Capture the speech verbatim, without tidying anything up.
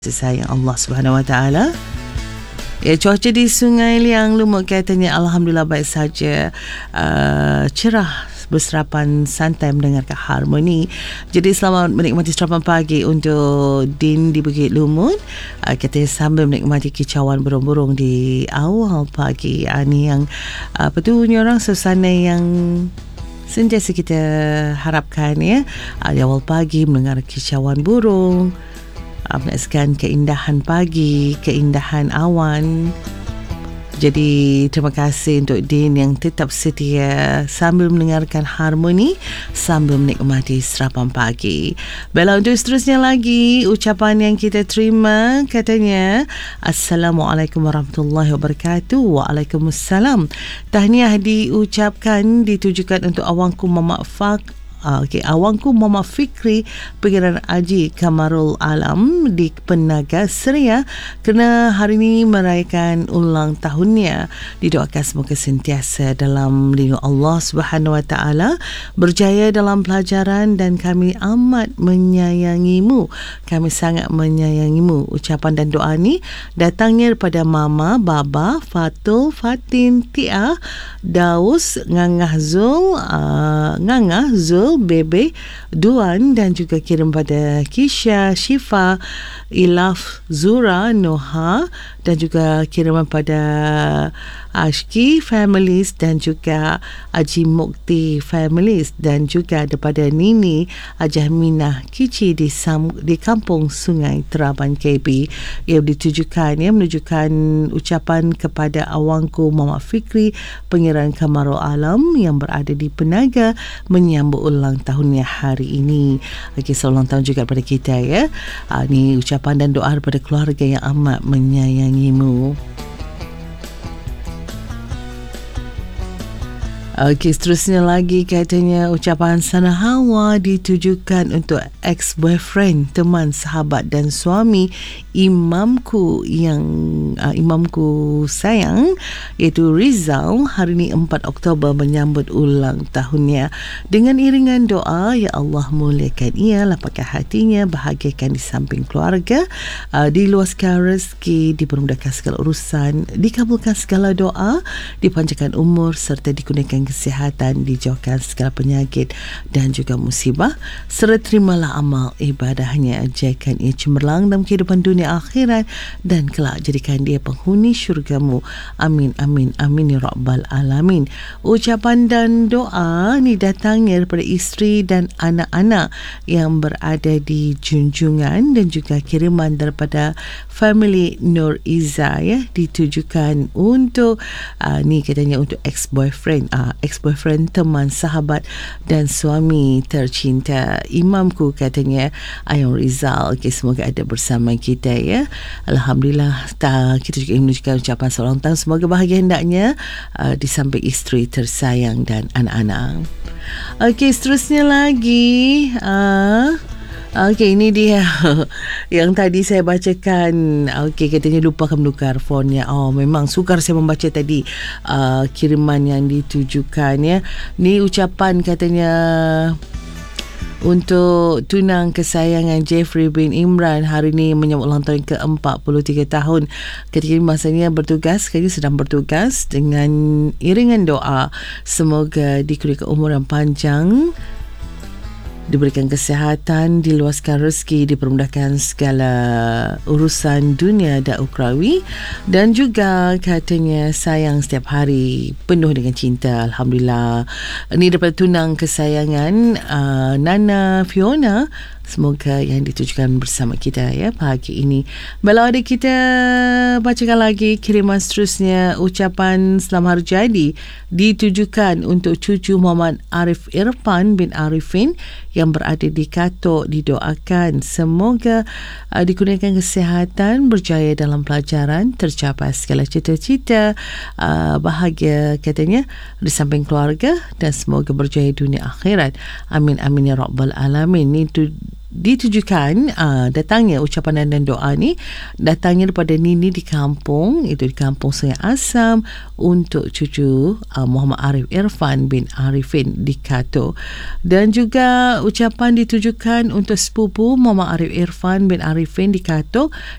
sayang Allah Subhanahu Wa Taala. Ya, cuaca di Sungai Liang Lumut katanya alhamdulillah baik saja, uh, cerah berserapan santai mendengarkan harmoni. Jadi selamat menikmati sarapan pagi untuk Din di Bukit Lumut. Uh, katanya sambil menikmati kicauan burung-burung di awal pagi. Uh, ni yang uh, apa tu ni orang suasana yang sentiasa kita harapkan ya. Uh, di awal pagi mendengar kicauan burung, menyaksikan keindahan pagi, keindahan awan. Jadi terima kasih untuk Din yang tetap setia sambil mendengarkan harmoni, sambil menikmati sarapan pagi. Baiklah, untuk seterusnya lagi ucapan yang kita terima katanya, Assalamualaikum warahmatullahi wabarakatuh. Waalaikumsalam. Tahniah diucapkan ditujukan untuk awangku Mamak Fak Uh, okay. Awangku Mama Fikri Pengiran Haji Kamarul Alam di Penaga Seria kerana hari ini merayakan ulang tahunnya. Didoakan semoga sentiasa dalam lindungan Allah Subhanahu Wa Taala, berjaya dalam pelajaran, dan kami amat menyayangimu. Kami sangat menyayangimu. Ucapan dan doa ni datangnya daripada Mama, Baba, Fatul, Fatin, Tia, Daus, Ngangah Zul, uh, Ngangah Zul, Bebe, Duan, dan juga kirim pada Kisha, Syifa, Ilaf, Zura, Noha, dan juga kiriman pada Ashki Families dan juga Haji Mukti Families, dan juga daripada Nini Ajahminah Kici di, Sam, di Kampung Sungai Teraban K B. Ia ditujukan ya, menunjukkan ucapan kepada awangku Mama Fikri Pengiran Kamarul Alam yang berada di Penaga menyambut ulang tahunnya hari ini. Okey, selamat ulang tahun juga kepada kita ya. Ha, ni ucapan dan doa daripada keluarga yang amat menyayangimu. Okey, seterusnya lagi katanya ucapan sana hawa ditujukan untuk ex-boyfriend, teman, sahabat dan suami imamku yang uh, imamku sayang, iaitu Rizal. Hari ini empat Oktober menyambut ulang tahunnya. Dengan iringan doa, ya Allah muliakan ia, lapangkan hatinya, bahagiakan di samping keluarga, uh, diluaskan rezeki, dipermudahkan segala urusan, dikabulkan segala doa, dipanjangkan umur serta dikurniakan kesihatan, dijauhkan segala penyakit dan juga musibah, serta terimalah amal ibadahnya, jadikan ia cemerlang dalam kehidupan dunia akhirat, dan kelak jadikan dia penghuni syurgamu. Amin, amin, amin ya rabbal alamin. Ucapan dan doa ni datangnya daripada isteri dan anak-anak yang berada di Junjungan, dan juga kiriman daripada family Nur Iza ya, ditujukan untuk uh, ni katanya untuk ex-boyfriend, uh, ex-boyfriend, teman, sahabat dan suami tercinta imamku katanya, Ayong Rizal. Okay, semoga ada bersama kita ya. Alhamdulillah, ta, kita juga ingin menunjukkan ucapan selamat ulang tahun, semoga bahagia hendaknya uh, di samping isteri tersayang dan anak-anak. Okey, seterusnya lagi uh, Okey, ini dia yang tadi saya bacakan. Okey, katanya lupakan menukar fonnya. Oh, memang sukar saya membaca tadi uh, kiriman yang ditujukan ya. Ni ucapan katanya untuk tunang kesayangan Jeffrey bin Imran hari ini menyambut ulang tahun ke empat puluh tiga tahun. Ketika masanya bertugas, kali sedang bertugas, dengan iringan doa semoga dikurniakan umur yang panjang, diberikan kesihatan, diluaskan rezeki, dipermudahkan segala urusan dunia dan ukrawi, dan juga katanya sayang setiap hari, penuh dengan cinta. Alhamdulillah. Ini daripada tunang kesayangan uh, Nana Fiona. Semoga yang ditujukan bersama kita ya pagi ini. Baiklah, ada kita bacakan lagi kiriman seterusnya. Ucapan selamat hari jadi ditujukan untuk cucu Muhammad Arif Irfan bin Arifin yang berada di Katok. Didoakan semoga uh, dikurniakan kesihatan, berjaya dalam pelajaran, tercapai segala cita-cita, uh, bahagia katanya di samping keluarga, dan semoga berjaya dunia akhirat. Amin, amin ya rabbal alamin. Ini tu ditujukan uh, datangnya ucapan dan doa ni datangnya daripada Nini di kampung, itu di Kampung Sungai Asam, untuk cucu uh, Muhammad Arif Irfan bin Arifin di Kato. Dan juga ucapan ditujukan untuk sepupu Muhammad Arif Irfan bin Arifin di Kato